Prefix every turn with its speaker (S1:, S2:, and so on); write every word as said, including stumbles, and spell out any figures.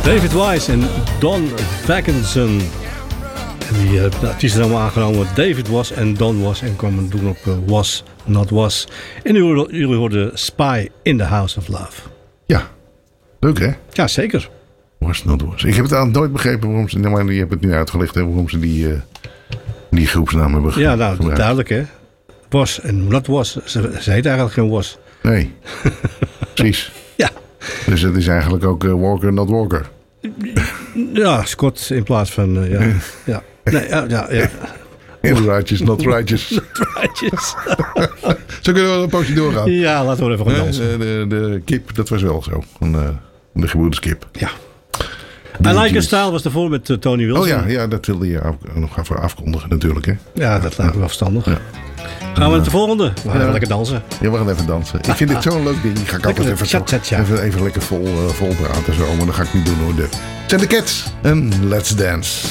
S1: David Wise en Don Vackenson. En die hebben de artiestennaam aangenomen. David Was en Don Was. En kwamen toen op uh, Was, Not Was. En jullie hoorden Spy in the House of Love.
S2: Ja, leuk hè?
S1: Ja, zeker.
S2: Was, Not Was. Ik heb het aan nooit begrepen waarom ze... Nou, maar je hebt het nu uitgelegd hè, waarom ze die, uh, die groepsnaam hebben
S1: ge- Ja, nou,
S2: gebruikt.
S1: duidelijk hè. Was en Not Was. Ze, ze heet eigenlijk geen Was.
S2: Nee, precies.
S1: Ja.
S2: Dus het is eigenlijk ook uh, Walker, Not Walker.
S1: Ja, Scott in plaats van... Uh, ja. ja. Nee, ja, ja, ja.
S2: In righteous, not righteous.
S1: Not righteous.
S2: Zo kunnen we wel een poosje doorgaan.
S1: Ja, laten we even gaan dansen.
S2: De, de, de kip, dat was wel zo. Van, uh, de gebroeders kip.
S1: Ja. I Like Your Style was ervoor met uh, Tony Wilson.
S2: Oh ja, ja, dat wilde je af, nog even afkondigen natuurlijk. Hè?
S1: Ja, dat lijkt me wel verstandig. Ja. Gaan we naar de volgende? We gaan
S2: ja.
S1: even lekker dansen.
S2: Ja, we gaan even dansen. Ik vind dit zo'n leuk ding. Ik ga ik altijd even, zo, even, even lekker vol, uh, vol praten zo. Maar dat ga ik niet doen hoor. Het zijn de Cats en Let's Dance.